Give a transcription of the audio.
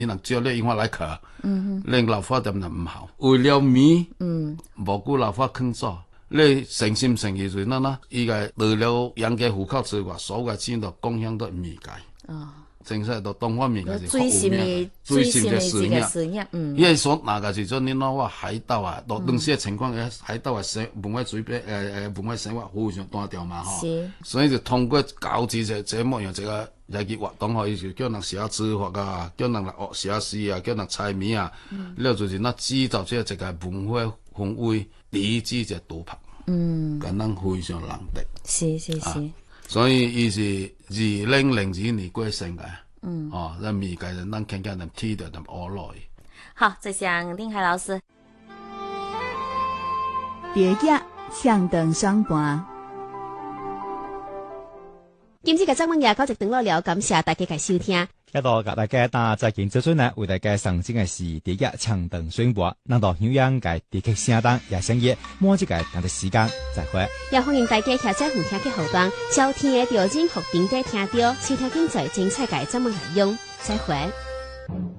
你能照你英法來考，令老花點就唔好。為了米，無顧老花坑咗，你誠心誠意就那，伊個除了養家糊口之外，所有嘅錢都貢獻到米界。正式到東方面嘅是最心嘅事業，因為所那個時陣，你攞話海島啊，到當時嘅情況嘅海島嘅文化水平文化生活非常單調嘛，所以就通過教子這麼樣一個日記活動，可以叫人寫字法啊，叫人嚟學寫詩啊，叫人猜謎啊，了就是那製造這個文化氛圍，理智嘅獨拍，咁樣非常難得。是。所以伊是2002年過生嘅，咱米界人咱看看人睇到人學來。 好，再向丁海老師。 蝶野向等相伴。 今次嘅節目也到這段落了，感謝大家嘅收聽。 一度大家打在見之後呢，為大家上映嘅是蝶野長凳宣播，能到紐央嘅地劇聲檔也相約，每一個同一時間再會。 也歡迎大家下載互聽嘅後段，收聽嘅調整和點滴聽到，收聽更多精彩嘅節目內容，再會。